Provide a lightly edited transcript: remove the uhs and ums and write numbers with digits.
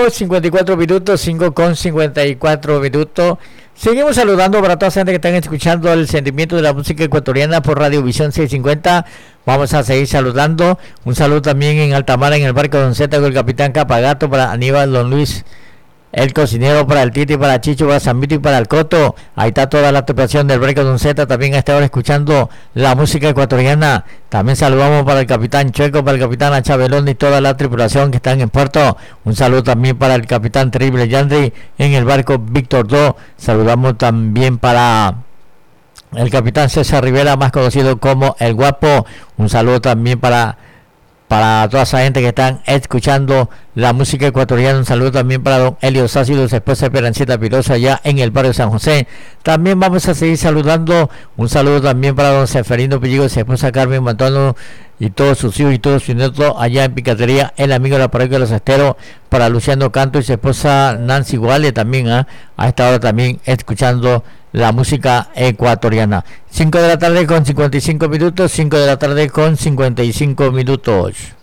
5:54 minutos, 5:54 minutos. Seguimos saludando para toda la gente que están escuchando el sentimiento de la música ecuatoriana por Radio Visión 650. Vamos a seguir saludando. Un saludo también en Altamar, en el barco Don Zeta, con el capitán Capagato, para Aníbal, Don Luis, el cocinero, para el Titi, para Chicho, para San Vito y para el Coto. Ahí está toda la tripulación del barco Don Zeta, también a esta hora escuchando la música ecuatoriana. También saludamos para el capitán Chueco, para el capitán Achabelón y toda la tripulación que están en puerto. Un saludo también para el capitán Terrible Yandri en el barco Víctor II. Saludamos también para el capitán César Rivera, más conocido como El Guapo. Un saludo también para toda esa gente que están escuchando la música ecuatoriana. Un saludo también para don Elio Sácido, su esposa Esperancita Pirosa, allá en el barrio San José. También vamos a seguir saludando. Un saludo también para don Seferino Pilligo, su esposa Carmen Montano y todos sus hijos y todos sus nietos allá en Picatería, el amigo de la parroquia de los Esteros, para Luciano Canto y su esposa Nancy Guale también, a esta hora también escuchando la música ecuatoriana. 5 de la tarde con 55 minutos, 5 de la tarde con 55 minutos.